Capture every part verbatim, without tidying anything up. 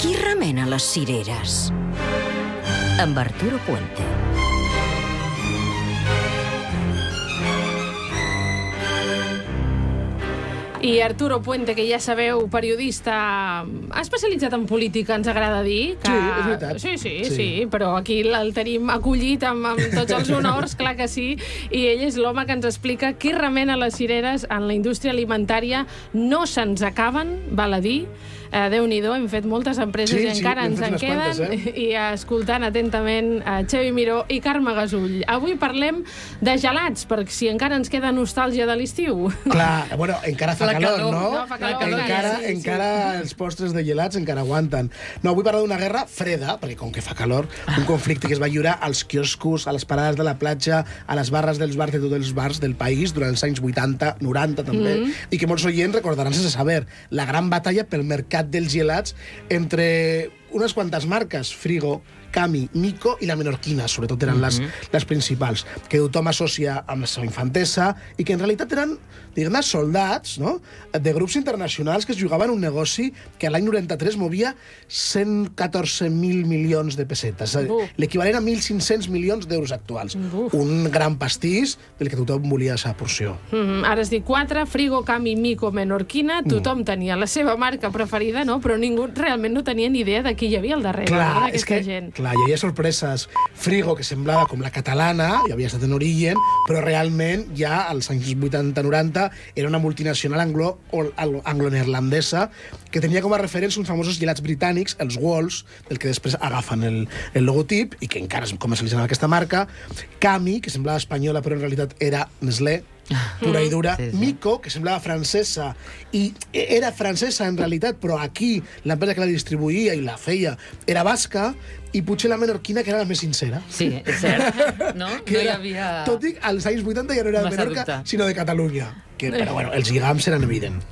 Qui remena les cireres? Amb Arturo Puente. I Arturo Puente, que ja sabeu, periodista especialitzat en política, ens agrada dir. Que... Sí, és veritat. Sí, sí, sí, Sí. sí, però aquí el tenim acollit amb, amb tots els honors, clar que sí, i ell és l'home que ens explica qui remena les cireres en la indústria alimentària. No se'ns acaben, val a dir. Eh, Déu-n'hi-do, hem fet moltes empreses Sí, i sí, encara hem ens fet en unes queden. quantes, eh? I escoltant atentament a Xevi Miró i Carme Gasull. Avui parlem de gelats, perquè si encara ens queda nostàlgia de l'estiu. Clar, bueno, encara fa La calor, calor. no? No, fa calor, encara, sí, sí. encara els postres de gelats encara aguanten. No, vull parlar d'una guerra freda, perquè com que fa calor, un conflicte que es va lliurar als quioscos, a les parades de la platja, a les barres dels bars de tots els bars del país durant els anys vuitanta, noranta també, mm -hmm. i que molts oients recordaran sense saber. La gran batalla pel mercat dels gelats entre unes quantes marques, Frigo, Cami, Mico i la Menorquina, sobretot eren les, les principals, que tothom associa amb la seva infantesa i que en realitat eren, diguem-ne, soldats, no?, de grups internacionals que es jugaven un negoci que l'any noranta-tres movia cent catorze mil milions de pessetes, Buf. l'equivalent a mil cinc-cents milions d'euros actuals. Buf. Un gran pastís del que tothom volia la seva porció. Mm, ara es diu quatre, Frigo, Cami, Mico, Menorquina. Tothom mm. tenia la seva marca preferida, no? Però ningú realment no tenia ni idea de qui hi havia al darrere. Clar, és d'aquesta que gent. clar, hi havia sorpreses. Frigo, que semblava com la catalana, i havia estat en origen, però realment ja als anys vuitanta noranta era una multinacional anglo, anglo-neerlandesa que tenia com a referents uns famosos gelats britànics, els Walls, del que després agafen el, el logotip, i que encara es comercialitzen aquesta marca. Cami, que semblava espanyola, però en realitat era Nestlé, pura i dura. Sí, sí. Mico, que semblava francesa, i era francesa en realitat, però aquí l'empresa que la distribuïa i la feia era basca, i potser la Menorquina, que era la més sincera. Sí, és cert. No? Que No hi era, havia... Tot i que als anys vuitanta ja no era de Massa Menorca, dubte. sinó de Catalunya. Que, però bueno, els lligams eren evidents.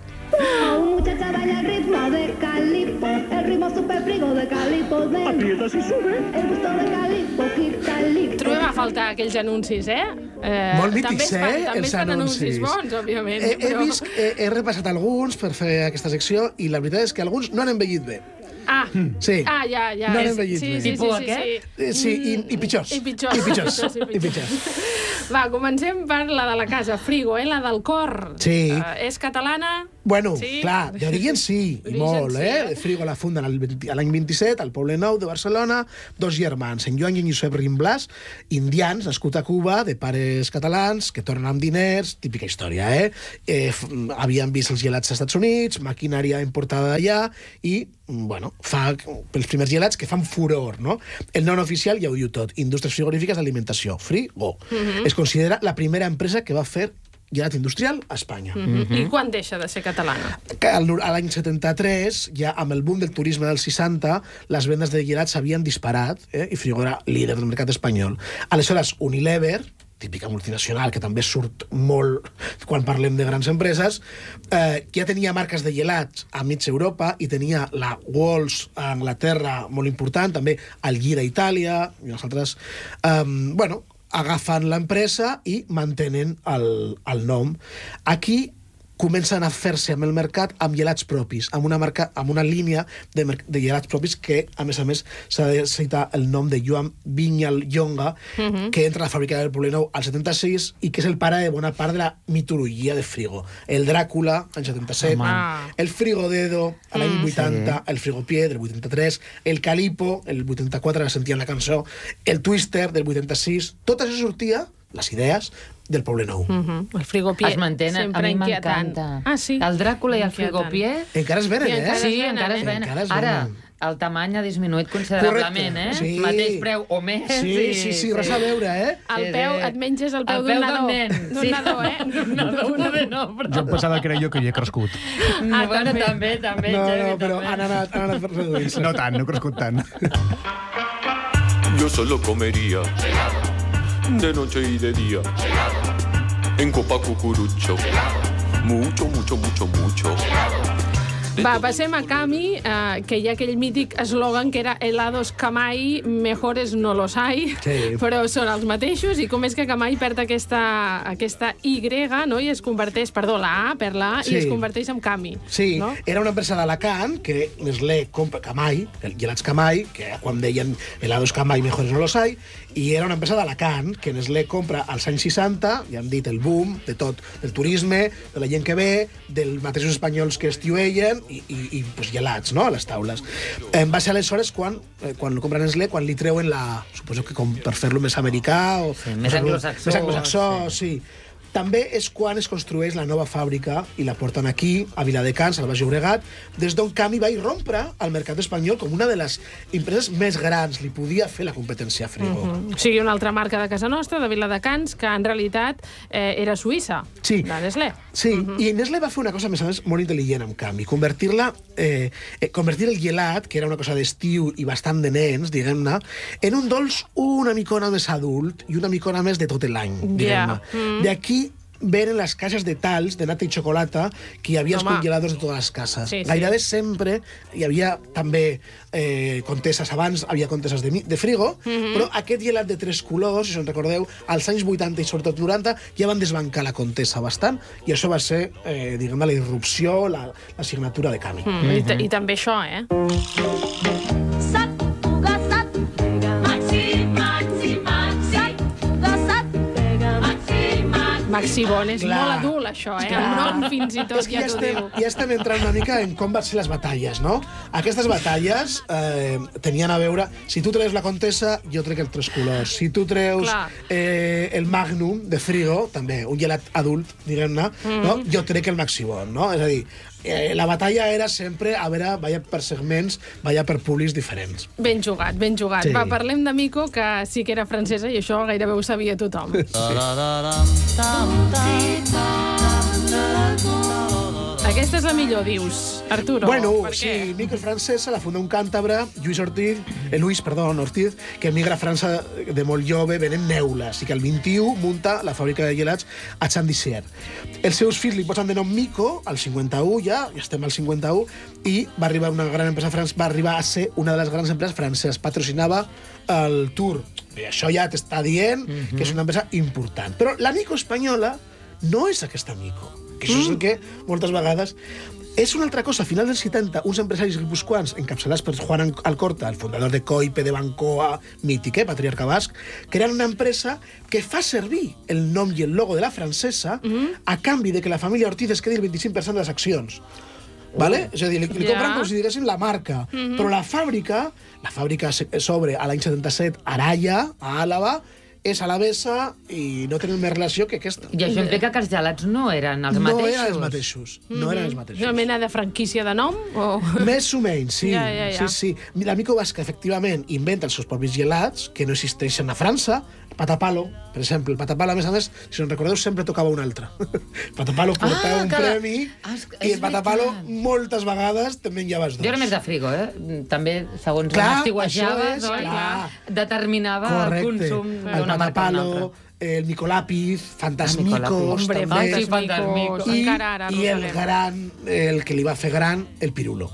Un muchacha baila el ritmo de calipo, el ritmo super frigo de calipo, de... Aprieta si sube. El gusto de calipo, kit calipo. Trobem a faltar aquells anuncis, eh? eh Molt també mítics, es fan, eh, també els es fan anuncis. anuncis bons, òbviament. He, he, però- vist, he, he repassat alguns per fer aquesta secció, i la veritat és que alguns no han envellit bé. Ah, Sí. ah ja, ja. No És- n'he envellit sí, bé. sí, sí, Tipus sí, aquest? sí. Eh, Sí, i, i pitjors. I pitjors. I pitjors. I I pitjors. Va, comencem per la de la casa, Frigo, eh? La del cor. Sí. Uh, és catalana? Bueno, Sí. clar, d'origen sí, i D'origen molt, sí, eh? eh? Frigo la funden al vint- a l'any vint-i-set, al Poble Nou de Barcelona, dos germans, en Joan i en Josep Rimblas, indians, nascut a Cuba, de pares catalans, que tornen amb diners, típica història, eh? eh f- havien vist els gelats als Estats Units, maquinària importada d'allà, i, bueno, fa pels primers gelats que fan furor, no? El nom oficial ja ho diu tot, Indústries Frigorífiques d'Alimentació, Frigo. Mhm. Es considera la primera empresa que va fer gelat industrial a Espanya. Mm -hmm. I quan deixa de ser catalana? Que al- a l'any setanta-tres, ja amb el boom del turisme dels seixanta, les vendes de gelats s'havien disparat, eh? i Frigo era líder del mercat espanyol. Aleshores, Unilever, típica multinacional, que també surt molt quan parlem de grans empreses, eh, ja tenia marques de gelats a mig Europa, i tenia la Walls a Anglaterra, molt important, també el Gira a Itàlia, i els altres... Eh, bueno, agafen l'empresa i mantenen el, el nom. Aquí comencen a fer-se amb el mercat amb gelats propis, amb una marca, amb una línia de, de gelats propis que, a més a més, s'ha de citar el nom de Joan Vinyal-Llonga, uh -huh. que entra a la fàbrica del Poble Nou al setanta-sis i que és el pare de bona part de la mitologia de Frigo. El Dràcula, any setanta-set, Home. el Frigo Dedo, a l'any Mm. vuitanta, sí. El Frigo Pie, del vuitanta-tres, el Calipo, el vuitanta-quatre, la sentia en la cançó, el Twister, del vuitanta-sis, tot això sortia, les idees, del Poble Nou. Mm -hmm. El frigopié. Es mantenen, a mi m'encanta. Ah, sí? El Dràcula i el Inquietant. frigopié... Encara es venen, I eh? encara Sí, es venen, encara es eh? venen. Encara es Ara, venen. el tamany ha disminuït considerablement, eh? Correcte, sí. Mateix preu o més. Sí, i- sí, sí, res a veure, eh? El Sí, peu, sí. et menges el peu El d'un peu nadó. d'un nen. D'un Sí. nadó, eh? D'un nadó, un nadó no, però... Jo em pensava que era jo que hi he crescut. No, Ah, bueno, també. també, també, No, Xavi, no, però també. han anat, han anat reduint-se. No tant, no he crescut tant. Yo solo comería de noche y de día. En copa cucurucho. Mucho, mucho, mucho, mucho. Va, passem a Cami, eh, que hi ha aquell mític eslògan que era helados Camay, mejores no los hay, Sí. però són els mateixos, i com és que Camay perd aquesta, aquesta Y, no?, i es converteix, perdó, la A, per la A, Sí. i es converteix en Cami. Sí, no? era una empresa d'Alacant que Nestlé compra Camay, el gelats Camay, que quan deien helados Camay mejores no los hay, i era una empresa d'Alacant que Nestlé compra als anys seixanta, ja hem dit el boom de tot, del turisme, de la gent que ve, dels mateixos espanyols que estiueien i, i, i pues, gelats, no?, a les taules. Eh, va ser aleshores quan, eh, quan lo compra Nestlé, quan li treuen la... Suposo que com per fer-lo més americà o... Sí, més anglosaxó, Més anglosaxó, sí. sí. També és quan es construeix la nova fàbrica i la porten aquí, a Viladecans, al Baix Llobregat, des d'on Cami va irrompre al mercat espanyol com una de les empreses més grans. Li podia fer la competència a Frigo. Mm -hmm. O sigui, una altra marca de casa nostra, de Viladecans, que en realitat eh, era suïssa, Sí. de Nestlé. Sí, mm -hmm. i Nestlé va fer una cosa, a més a més, molt intel·ligent amb Cami. Convertir-la, eh, eh, convertir el gelat, que era una cosa d'estiu i bastant de nens, diguem-ne, en un dolç una micona més adult i una micona més de tot l'any, diguem-ne. Yeah. Mm. D'aquí venen les caixes de talls de nata i xocolata que hi havia els Home. congelados de totes les cases. Sí, sí. Gairebé sempre hi havia també eh, contesses, abans havia contesses de, mi- de frigo, Mhm. però aquest gelat de tres colors, si us en recordeu, als anys vuitanta i sobretot noranta, ja van desbancar la contessa bastant, i això va ser, eh, diguem-ne, la irrupció, la, la signatura de Cami. Mm. I, t- I també això, eh? Sat, ugasat, maxi, maxi, maxi, ugasat, maxi, maxi. Maxi Bon, és Clar. molt adult, això, eh? El nom fins i tot És que ja ja t'ho estem, diu. ja estem entrant una mica en com van ser les batalles, no? Aquestes batalles eh, tenien a veure... Si tu treus la contessa, jo trec els tres colors. Si tu treus Clar. eh, el Magnum de Frigo, també, un gelat adult, diguem-ne, Mm. no? Jo trec el Maxibon, no? És a dir, eh, la batalla era sempre, a veure, vaya per segments, vaya per públics diferents. Ben jugat, ben jugat. Sí. Va, parlem de Mico, que sí que era francesa, i això gairebé ho sabia tothom. Aquesta és la millor, dius, Arturo. Bueno, per sí, què? Mico és francesa, la funda un càntabre, Lluís Ortiz, eh, Luis, perdó, Ortiz, que emigra a França de molt jove, venent neules, i que al vint-i-u munta la fàbrica de gelats a Saint-Dizier. Els seus fills li posen de nom Mico, al cinquanta-u ja, ja estem al cinquanta-u, i va arribar una gran empresa francesa, va arribar a ser una de les grans empreses franceses, patrocinava el Tour. I això ja t'està dient mm-hmm. que és una empresa important. Però la Mico espanyola no és aquesta Mico, que això és el que moltes vegades... És una altra cosa. A finals dels setanta, uns empresaris guipuscoans, encapçalats per Juan Alcorta, el fundador de Coipe, de Bancoa, mític, eh, patriarca basc, crean una empresa que fa servir el nom i el logo de la francesa mm-hmm. a canvi de que la família Ortiz es quedi el vint-i-cinc per cent de les accions. Vale? És a dir, li, li Ja. compren com si diguéssim la marca. Mm-hmm. Però la fàbrica, la fàbrica s'obre a l'any setanta-set a Araya, a Àlava, és alavesa i no tenen més relació que aquesta. I això implica que els gelats no eren els no mateixos. eren els mateixos. No eren els mateixos. Una mena de franquícia de nom? O... Més o menys, sí. Ja, ja, ja. sí, sí. L'Amico Basca, efectivament, inventa els seus propis gelats, que no existeixen a França. Patapalo, per exemple. El Patapalo, a més a més, si no en recordeu, sempre tocava un altre. Patapalo portava Ah, un que la- premi Ah, és- i és el Patapalo veritat. moltes vegades també en llevaves dos. Jo era més de frigo, eh? També, segons Clar, on estiuejaves, això és, oi? clar. determinava Correcte. el consum El d'una marca o una Patapalo, altra. el Ah, Micolàpiz, Micolàpiz. Fantasmicos, Hombre, també. Ai, sí, Fantasmicos. I, Encara ara, i el Rosalén. gran, el que li va fer gran, el Pirulo.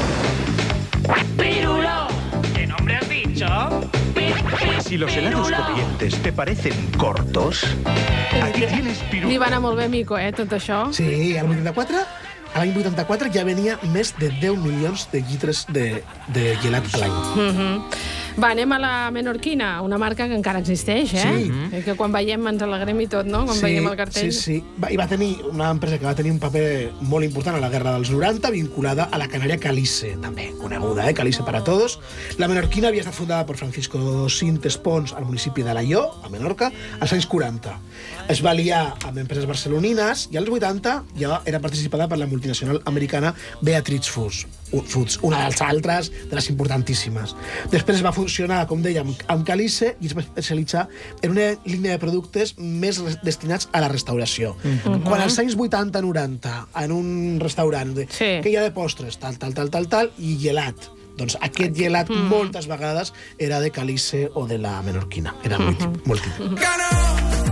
Si los helados corrientes te parecen cortos, aquí tienes Li Pirulo. va anar molt bé, Mico, eh, tot això. Sí, al vuitanta-quatre, a l'any vuitanta-quatre ja venia més de deu milions de litres de, de gelat a l'any. Mm-hmm. Va, anem a la menorquina, una marca que encara existeix, eh? Sí. I que quan veiem ens alegrem i tot, no? Quan veiem el cartell. Sí, sí. Va, I va tenir una empresa que va tenir un paper molt important a la Guerra dels noranta, vinculada a la Canària Calice, també coneguda, eh? Calice para todos. La menorquina havia estat fundada per Francisco Sintes Pons al municipi de Alaió, a Menorca, als anys quaranta. Es va liar amb empreses barcelonines i als vuitanta ja era participada per la multinacional americana Beatrice Foods, Foods, una dels altres de les importantíssimes. Després va funcionar, com dèiem, amb Calice i es va especialitzar en una línia de productes més destinats a la restauració. Mm-hmm. Quan als anys vuitanta noranta, en un restaurant, de, Sí. que hi ha de postres, tal, tal, tal, tal, tal, i gelat. Doncs aquest gelat mm. moltes vegades era de Calice o de la menorquina. Era molt, mm-hmm. molt típic.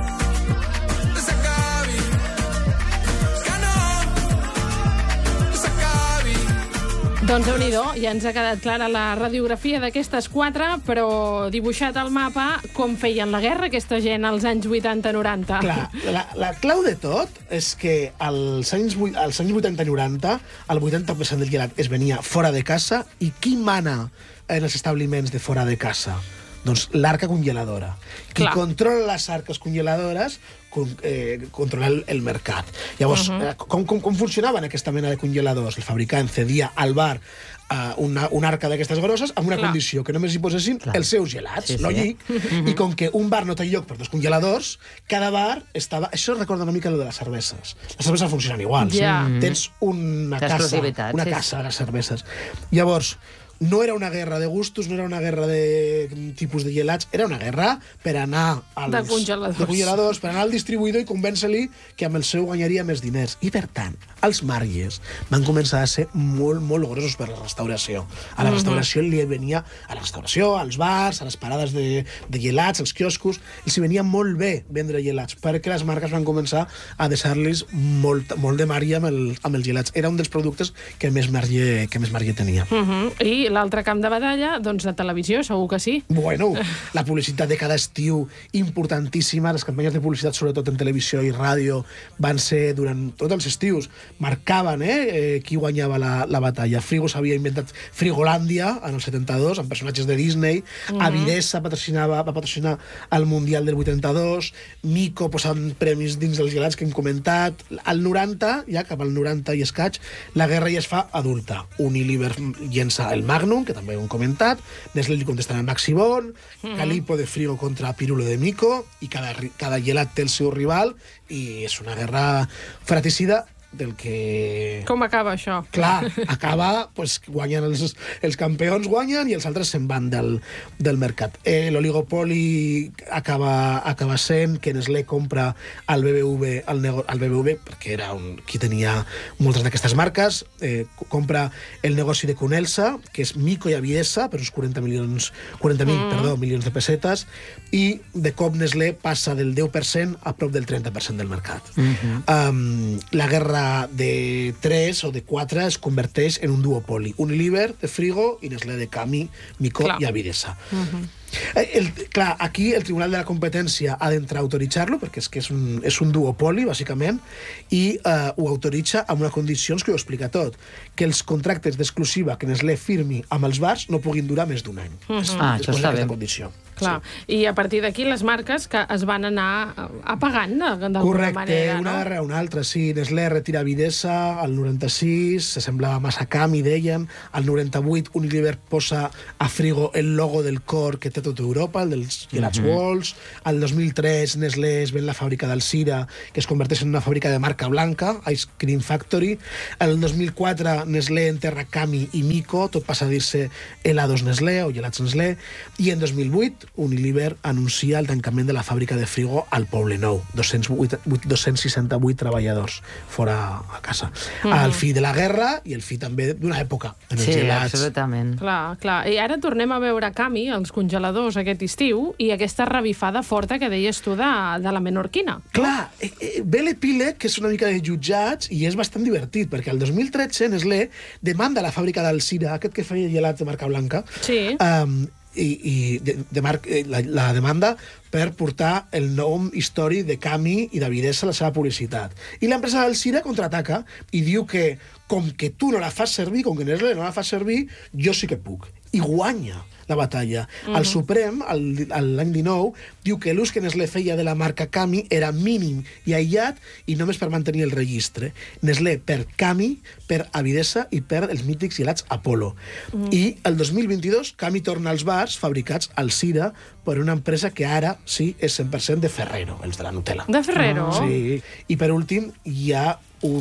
Doncs déu-n'hi-do, ja ens ha quedat clara la radiografia d'aquestes quatre, però dibuixat al mapa com feien la guerra aquesta gent als anys vuitanta noranta. Clar, la, la clau de tot és que als anys, als anys vuitanta noranta el vuitanta per cent del gelat es venia fora de casa, i qui mana en els establiments de fora de casa? Doncs l'arca congeladora. Qui Clar. controla les arques congeladores con, eh, controla el, el mercat. Llavors, uh -huh. eh, com, com, com funcionaven aquesta mena de congeladors? El fabricant cedia al bar eh, una, una arca d'aquestes grosses amb una Clar. condició, que només hi posessin Clar. els seus gelats, Sí, sí. lògic. I com que un bar no té lloc per dos congeladors, cada bar estava... Això recorda una mica el de les cerveses. Les cerveses funcionen igual. Ja. Sí? Tens una casa, L'exclusivitat, una sí, casa de les cerveses. Llavors, no era una guerra de gustos, no era una guerra de tipus de gelats, era una guerra per anar als... De congeladors. De congeladors, per anar al distribuïdor i convèncer-li que amb el seu guanyaria més diners. I, per tant, els marges van començar a ser molt, molt grossos per la restauració. A la restauració li venia... A la restauració, als bars, a les parades de, de gelats, als quioscos, els hi venia molt bé vendre gelats, perquè les marques van començar a deixar-los molt, molt de marge amb, el, amb els gelats. Era un dels productes que més marge, que més marge tenia. Uh -huh. I l'altre camp de batalla, doncs de televisió, segur que sí. Bueno, la publicitat de cada estiu, importantíssima. Les campanyes de publicitat, sobretot en televisió i ràdio, van ser durant tots els estius. Marcaven eh, eh, qui guanyava la, la batalla. Frigo s'havia inventat Frigolàndia en el setanta-dos, amb personatges de Disney. Uh -huh. Avidesa patrocinava, va patrocinar el Mundial del vuitanta-dos. Mico posant premis dins dels gelats que hem comentat. Al noranta, ja cap al noranta i escaig, la guerra ja es fa adulta. Unilever llença el Magnum, que també ho hem comentat, Nestlé li contestarà el Maxibon, mm. Calipo de Frigo contra Pirulo de Mico, i cada, cada gelat té el seu rival, i és una guerra fratricida del que... Com acaba això? Clar, acaba, pues, guanyen els, els campions guanyen i els altres se'n van del, del mercat. Eh, L'oligopoli acaba, acaba sent que Nestlé compra el B B V, el, nego, el B B V, perquè era un, qui tenia moltes d'aquestes marques, eh, compra el negoci de Cunelsa, que és Mico i Avidesa, per uns quaranta milions, quaranta mil, mm. perdó, milions de pessetes, i de cop Nestlé passa del deu per cent a prop del trenta per cent del mercat. Mm-hmm. um, la guerra de tres o de quatre es converteix en un duopoli. Unilever de Frigo i Nestlé de Cami, Mico Clar. i Avidesa. Uh-huh. El, clar, aquí el Tribunal de la Competència ha d'entrar a autoritzar-lo, perquè és que és un, és un duopoli, bàsicament, i eh, ho autoritza amb unes condicions que ho explica tot, que els contractes d'exclusiva que Nestlé firmi amb els bars no puguin durar més d'un any. Uh-huh. Es, Ah, això està bé. condició. Clar. Sí. I a partir d'aquí les marques que es van anar apagant d'alguna Correcte, manera, una no? darrere una altra, sí. Nestlé retira Avidesa al noranta-sis, se semblava massa Cami, deien. Al noranta-vuit Unilever posa a Frigo el logo del cor que té tota Europa, el dels gelats uh -huh. Walls. Al dos mil tres Nestlé es ven la fàbrica d'Alzira, que es converteix en una fàbrica de marca blanca, Ice Cream Factory. El dos mil quatre Nestlé enterra Cami i Mico, tot passa a dir-se helados Nestlé o gelats Nestlé. I en dos mil vuit Unilever anuncia el tancament de la fàbrica de Frigo al Poble Nou, dos-cents seixanta-vuit treballadors fora a casa. Uh -huh. El fi de la guerra i el fi també d'una època en els Sí, gelats. absolutament. Clar, clar. I ara tornem a veure Cami, els congeladors, aquest estiu, i aquesta revifada forta que deies tu de, de la menorquina. Clar, eh, eh, ve l'epíleg, que és una mica de jutjats, i és bastant divertit, perquè el dos mil tretze Nestlé demanda la fàbrica d'Alzira, aquest que feia gelats de marca blanca, Sí. um, i, i de, de mar, la, la demanda per portar el nom històric de Cami i d'Avidesa a la seva publicitat. I l'empresa d'Alzira contraataca i diu que com que tu no la fas servir, com que Nestlé no la fa servir, jo sí que puc. I guanya la batalla. Uh-huh. El Suprem, l'any dinou, diu que l'ús que Nestlé feia de la marca Cami era mínim i aïllat i només per mantenir el registre. Nestlé per Cami, per Avidesa i per els mítics gelats Apolo. Uh-huh. I el dos mil vint-i-dos Cami torna als bars fabricats al Alzira per una empresa que ara sí és cent per cent de Ferrero, els de la Nutella. De Ferrero? Ah. Sí. I per últim hi ha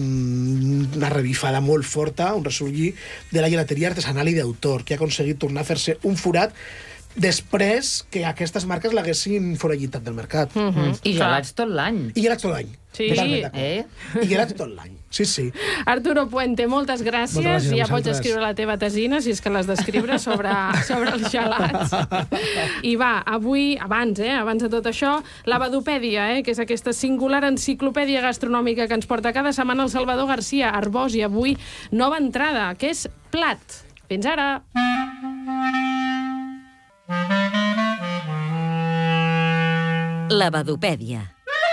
un, una revifada molt forta, un ressorgir de la gelateria artesanal i d'autor, que ha aconseguit tornar a fer-se un forat després que aquestes marques l'haguessin forellitat del mercat. Mm -hmm. I gelats tot l'any. I gelats tot l'any. Sí. Totalment d'acord. Eh? I gelats tot l'any. Sí, sí. Arturo Puente, moltes gràcies. Moltes gràcies a ja pots vosaltres. escriure la teva tesina, si és que l'has d'escriure, sobre, sobre els gelats. I va, avui, abans, eh, abans de tot això, la Badopèdia, eh, que és aquesta singular enciclopèdia gastronòmica que ens porta cada setmana el Salvador García Arbós, i avui nova entrada, que és plat. Fins ara! La Badopèdia.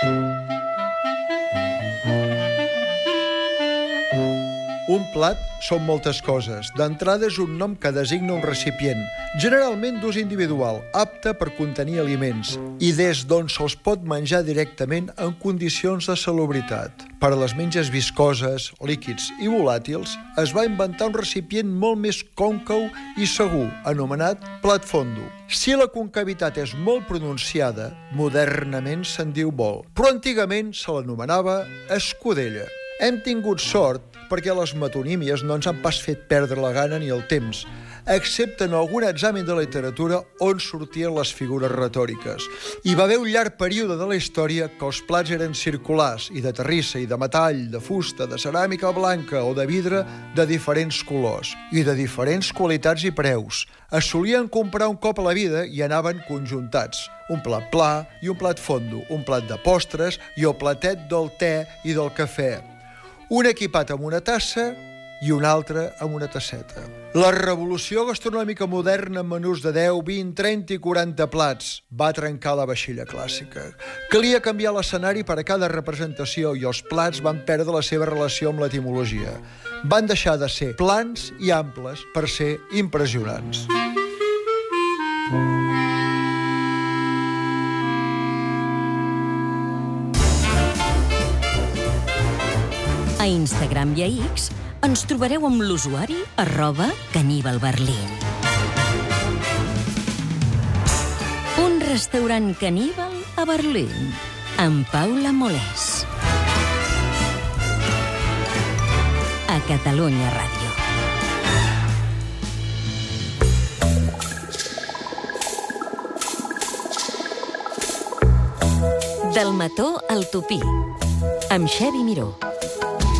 Un plat són moltes coses. D'entrada és un nom que designa un recipient, generalment d'ús individual, apte per contenir aliments, i des d'on se'ls pot menjar directament en condicions de salubritat. Per a les menges viscoses, líquids i volàtils, es va inventar un recipient molt més còncau i segur, anomenat plat fondo. Si la concavitat és molt pronunciada, modernament se'n diu bol, però antigament se l'anomenava escudella. Hem tingut sort perquè les metonímies no ens han pas fet perdre la gana ni el temps, excepte en algun examen de literatura on sortien les figures retòriques. Hi va haver un llarg període de la història que els plats eren circulars, i de terrissa, i de metall, de fusta, de ceràmica blanca o de vidre de diferents colors, i de diferents qualitats i preus. Es solien comprar un cop a la vida i anaven conjuntats. Un plat pla i un plat fondo, un plat de postres i el platet del te i del cafè. Un equipat amb una tassa i un altre amb una tasseta. La revolució gastronòmica moderna amb menús de deu, vint, trenta i quaranta plats va trencar la vaixella clàssica. Calia canviar l'escenari per a cada representació i els plats van perdre la seva relació amb l'etimologia. Van deixar de ser plans i amples per ser impressionants. A Instagram i a X ens trobareu amb l'usuari arroba caníbalberlín. Un restaurant caníbal a Berlín, amb Paula Molés. A Catalunya Ràdio. Del mató al tupí, amb Xevi Miró.